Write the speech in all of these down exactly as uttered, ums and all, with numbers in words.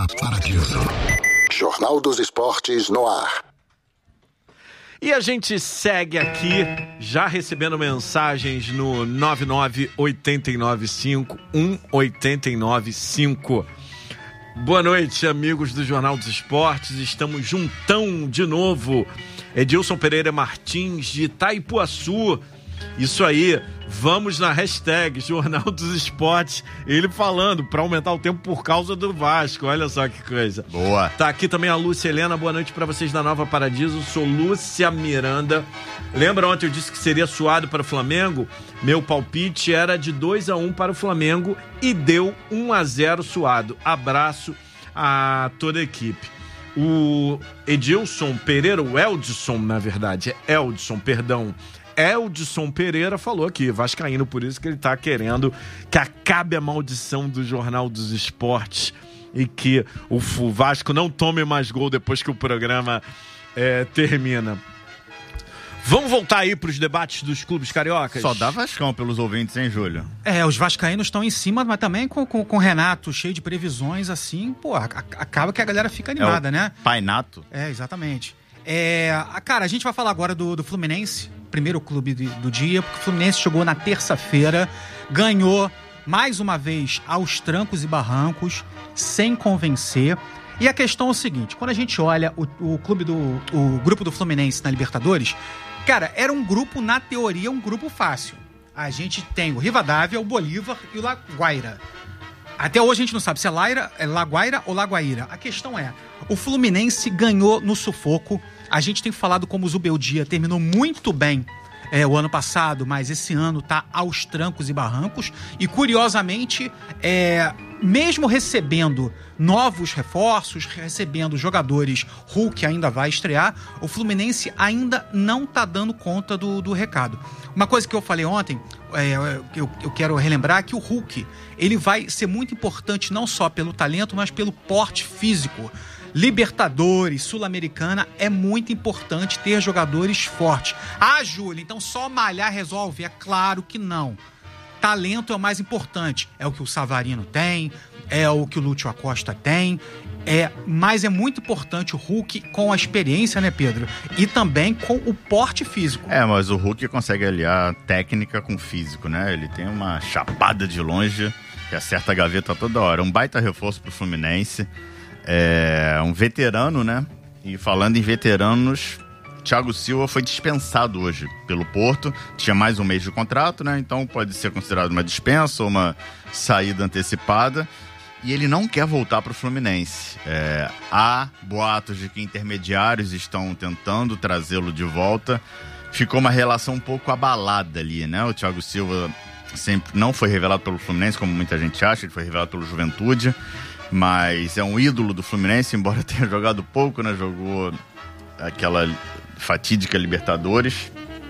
Nova Paradiso. Jornal dos Esportes no ar. E a gente segue aqui, já recebendo mensagens no nove nove oito nove cinco um oito nove cinco. Boa noite, amigos do Jornal dos Esportes. Estamos juntão de novo. Edilson Pereira Martins, de Itaipuaçu. Isso aí, vamos na hashtag Jornal dos Esportes. Ele falando para aumentar o tempo por causa do Vasco. Olha só que coisa. Boa. Tá aqui também a Lúcia Helena. Boa noite para vocês da Nova Paradiso. Sou Lúcia Miranda. Lembra ontem eu disse que seria suado para o Flamengo? Meu palpite era de dois a um para o Flamengo e deu um a zero suado. Abraço a toda a equipe. O Edilson Pereira, o Eldson, na verdade, é Eldson, perdão. Eldson Pereira falou aqui, vascaíno, por isso que ele tá querendo que acabe a maldição do Jornal dos Esportes e que o Vasco não tome mais gol depois que o programa é, termina. Vamos voltar aí pros debates dos clubes cariocas? Só dá Vascão pelos ouvintes, hein, Júlio? É, os vascaínos estão em cima, mas também com, com, com o Renato cheio de previsões, assim, pô, a, acaba que a galera fica animada, é o né? Pai Nato. É, exatamente. É, cara, a gente vai falar agora do, do Fluminense, primeiro clube de, do dia, porque o Fluminense chegou na terça-feira, ganhou mais uma vez aos trancos e barrancos, sem convencer. E a questão é o seguinte, quando a gente olha o, o clube do o grupo do Fluminense na Libertadores, cara, era um grupo, na teoria, um grupo fácil. A gente tem o Rivadavia, o Bolívar e o Laguaira. Até hoje a gente não sabe se é, Laira, é Laguaira ou Laguaíra. A questão é, o Fluminense ganhou no sufoco. A gente tem falado como o Zubeldia terminou muito bem é, o ano passado, mas esse ano tá aos trancos e barrancos. E, curiosamente, é, mesmo recebendo novos reforços, recebendo jogadores, Hulk ainda vai estrear, o Fluminense ainda não tá dando conta do, do recado. Uma coisa que eu falei ontem, é, eu, eu quero relembrar que o Hulk, ele vai ser muito importante não só pelo talento, mas pelo porte físico. Libertadores, Sul-Americana, é muito importante ter jogadores fortes. Ah, Júlio, então só malhar resolve? É claro que não. Talento é o mais importante. É o que o Savarino tem, é o que o Lúcio Acosta tem, é, mas é muito importante o Hulk com a experiência, né, Pedro? E também com o porte físico. É, mas o Hulk consegue aliar técnica com físico, né? Ele tem uma chapada de longe que acerta a gaveta toda hora. Um baita reforço pro Fluminense. É um veterano, né? E falando em veteranos, Thiago Silva foi dispensado hoje pelo Porto. Tinha mais um mês de contrato, né? Então pode ser considerado uma dispensa ou uma saída antecipada. E ele não quer voltar para o Fluminense. É, há boatos de que intermediários estão tentando trazê-lo de volta. Ficou uma relação um pouco abalada ali, né? O Thiago Silva sempre não foi revelado pelo Fluminense, como muita gente acha. Ele foi revelado pelo Juventude. Mas é um ídolo do Fluminense, embora tenha jogado pouco, né? Jogou aquela fatídica Libertadores.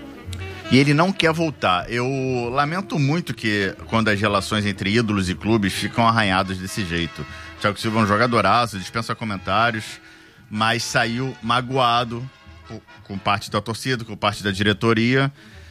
E ele não quer voltar. Eu lamento muito que quando as relações entre ídolos e clubes ficam arranhadas desse jeito. O Thiago Silva é um jogadoraço, dispensa comentários, mas saiu magoado com parte da torcida, com parte da diretoria.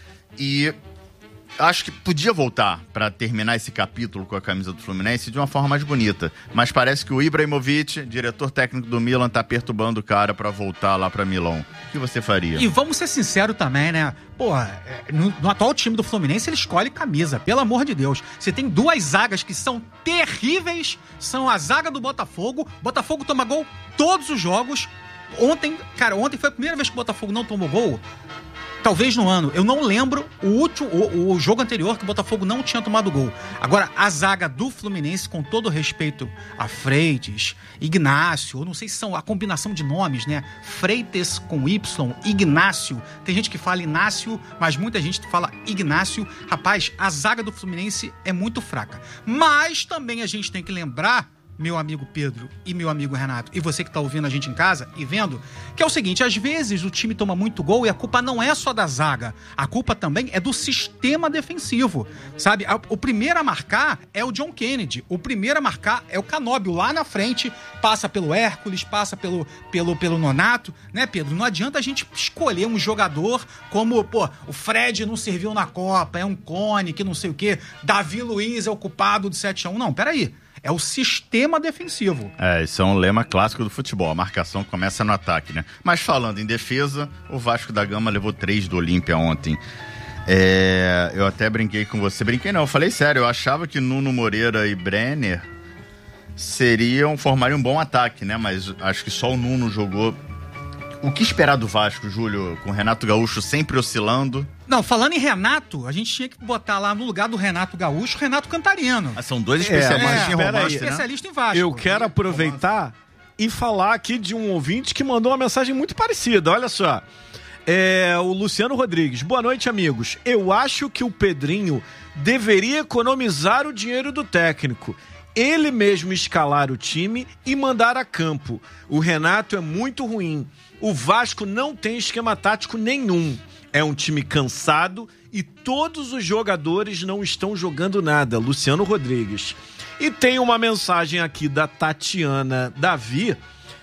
E acho que podia voltar para terminar esse capítulo com a camisa do Fluminense de uma forma mais bonita. Mas parece que o Ibrahimovic, diretor técnico do Milan, tá perturbando o cara para voltar lá para Milão. O que você faria? E vamos ser sinceros também, né? Porra, no, no atual time do Fluminense ele escolhe camisa, pelo amor de Deus. Você tem duas zagas que são terríveis, são a zaga do Botafogo. Botafogo toma gol todos os jogos. Ontem, cara, ontem foi a primeira vez que o Botafogo não tomou gol. Talvez no ano. Eu não lembro o último, o, o jogo anterior que o Botafogo não tinha tomado gol. Agora, a zaga do Fluminense, com todo respeito a Freitas, Ignácio, eu não sei se são a combinação de nomes, né? Freitas com Y, Ignácio. Tem gente que fala Inácio, mas muita gente fala Ignácio. Rapaz, a zaga do Fluminense é muito fraca. Mas também a gente tem que lembrar, meu amigo Pedro e meu amigo Renato, e você que tá ouvindo a gente em casa e vendo, que é o seguinte, às vezes o time toma muito gol e a culpa não é só da zaga, a culpa também é do sistema defensivo, sabe? O primeiro a marcar é o John Kennedy, o primeiro a marcar é o Canóbio lá na frente, passa pelo Hércules, passa pelo, pelo, pelo Nonato, né, Pedro? Não adianta a gente escolher um jogador como, pô, o Fred não serviu na Copa, é um cone que não sei o quê, Davi Luiz é o culpado do sete a um, não, peraí. é o sistema defensivo. É, isso é um lema clássico do futebol. A marcação começa no ataque, né? Mas falando em defesa, o Vasco da Gama levou três do Olímpia ontem. É, eu até brinquei com você. Brinquei não, eu falei sério. Eu achava que Nuno Moreira e Brenner seriam, formariam um bom ataque, né? Mas acho que só o Nuno jogou. O que esperar do Vasco, Júlio, com o Renato Gaúcho sempre oscilando? Não, falando em Renato, a gente tinha que botar lá no lugar do Renato Gaúcho, o Renato Cantarino. Ah, são dois especialistas é, em romance, é, né? especialista em Vasco. Eu quero aproveitar e falar aqui de um ouvinte que mandou uma mensagem muito parecida. Olha só. É o Luciano Rodrigues. Boa noite, amigos. Eu acho que o Pedrinho deveria economizar o dinheiro do técnico. Ele mesmo escalar o time e mandar a campo. O Renato é muito ruim. O Vasco não tem esquema tático nenhum. É um time cansado e todos os jogadores não estão jogando nada. Luciano Rodrigues. E tem uma mensagem aqui da Tatiana Davi,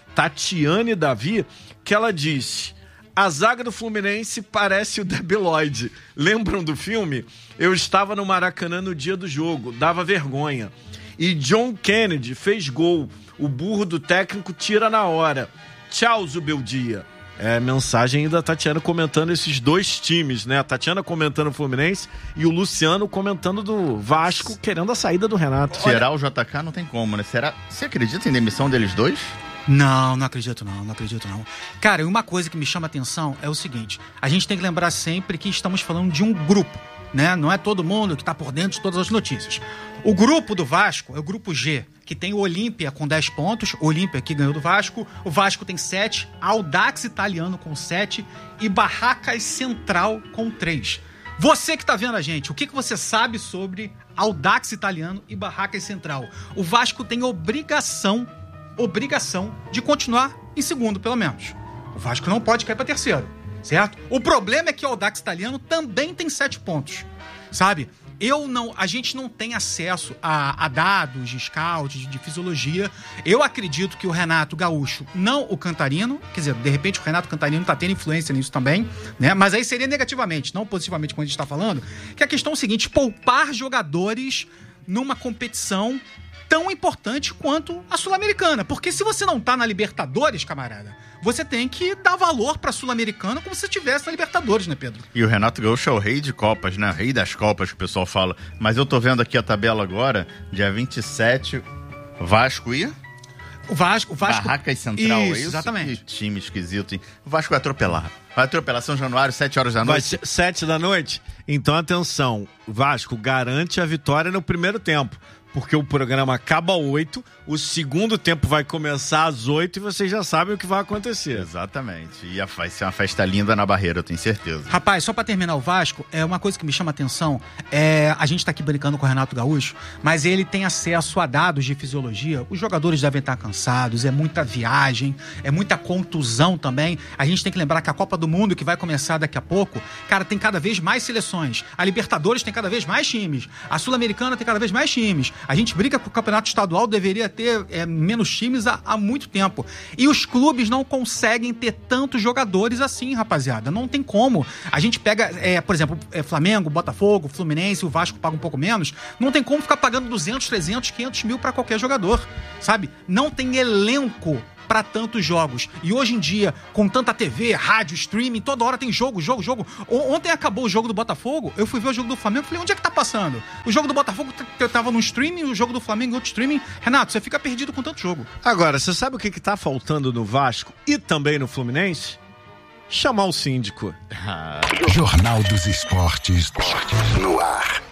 Tatiane Davi, que ela disse: a zaga do Fluminense parece o Debi Lloyd. Lembram do filme? Eu estava no Maracanã no dia do jogo, dava vergonha. E John Kennedy fez gol. O burro do técnico tira na hora. Tchau, Zubeldia. É mensagem da Tatiana comentando esses dois times, né? A Tatiana comentando o Fluminense e o Luciano comentando do Vasco, querendo a saída do Renato. Tirar o J K não tem como, né? Será? Você acredita em demissão deles dois? Não, não acredito não, não acredito não. Cara, uma coisa que me chama a atenção é o seguinte: a gente tem que lembrar sempre que estamos falando de um grupo, né? Não é todo mundo que está por dentro de todas as notícias. O grupo do Vasco é o grupo G, que tem o Olímpia com dez pontos, o Olímpia que ganhou do Vasco, o Vasco tem sete, Audax Italiano com sete e Barracas Central com três. Você que está vendo a gente, o que, que você sabe sobre Audax Italiano e Barracas Central? O Vasco tem obrigação, obrigação de continuar em segundo, pelo menos. O Vasco não pode cair para terceiro, certo? O problema é que o Audax Italiano também tem sete pontos, sabe? Eu não, a gente não tem acesso a, a dados de scout, de, de fisiologia. Eu acredito que o Renato Gaúcho, não o Cantarino, quer dizer, de repente o Renato Cantarino tá tendo influência nisso também, né? Mas aí seria negativamente, não positivamente, como a gente está falando, que a questão é o seguinte: poupar jogadores numa competição tão importante quanto a Sul-Americana. Porque se você não tá na Libertadores, camarada, você tem que dar valor pra Sul-Americana como se você estivesse na Libertadores, né, Pedro? E o Renato Gaúcho é o rei de Copas, né? Rei das Copas, que o pessoal fala. Mas eu tô vendo aqui a tabela agora, dia vinte e sete, Vasco e... O Vasco... O Vasco... Barracas Central, isso, é isso? Exatamente. Que time esquisito, hein? O Vasco vai atropelar. Vai atropelar São Januário, sete horas da Vai noite. ser sete da noite? Então, atenção. O Vasco garante a vitória no primeiro tempo. Porque o programa acaba às oito, o segundo tempo vai começar às oito e vocês já sabem o que vai acontecer. Exatamente. E vai ser uma festa linda na Barreira, eu tenho certeza. Rapaz, só pra terminar o Vasco, é uma coisa que me chama a atenção, é, a gente tá aqui brincando com o Renato Gaúcho, mas ele tem acesso a dados de fisiologia. Os jogadores devem estar cansados, é muita viagem, é muita contusão também. A gente tem que lembrar que a Copa do Mundo, que vai começar daqui a pouco, cara, tem cada vez mais seleções. A Libertadores tem cada vez mais times. A Sul-Americana tem cada vez mais times. A gente brinca que o campeonato estadual deveria ter é, menos times há, há muito tempo. E os clubes não conseguem ter tantos jogadores assim, rapaziada. Não tem como. A gente pega, é, por exemplo, é, Flamengo, Botafogo, Fluminense, o Vasco paga um pouco menos. Não tem como ficar pagando duzentos, trezentos, quinhentos mil pra qualquer jogador, sabe? Não tem elenco para tantos jogos. E hoje em dia, com tanta T V, rádio, streaming, toda hora tem jogo, jogo, jogo. O- ontem acabou o jogo do Botafogo, eu fui ver o jogo do Flamengo, falei, onde é que tá passando? O jogo do Botafogo t- tava no streaming, o jogo do Flamengo em outro streaming. Renato, você fica perdido com tanto jogo. Agora, você sabe o que, que tá faltando no Vasco e também no Fluminense? Chamar o síndico. Jornal dos Esportes no ar.